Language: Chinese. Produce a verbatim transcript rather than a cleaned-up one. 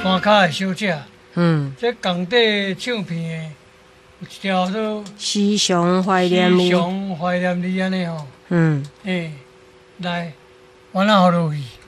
山骹的小姐， 嗯， 这港地唱片的有一条做时常怀念时你， 常怀念你安尼吼， 嗯。 诶，来，我那好落去。